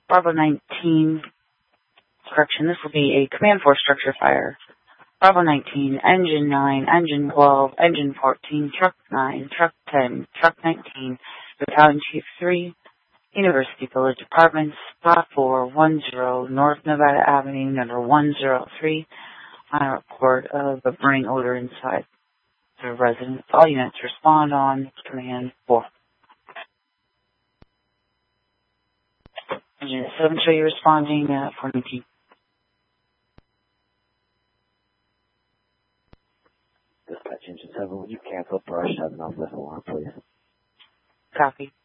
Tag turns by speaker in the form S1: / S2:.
S1: Bravo 19, correction, this will be a Command Force structure fire. Bravo 19, Engine 9, Engine 12, Engine 14, Truck 9, Truck 10, Truck 19, Battalion Chief 3, University Village Apartments, Spot 410, North Nevada Avenue, number 103, on a report of a burning odor inside the residence. All units respond on Command 4. Engine 7, show you responding 419.
S2: Dispatch Engine 7, would you cancel brush 7 off this alarm, please?
S1: Copy.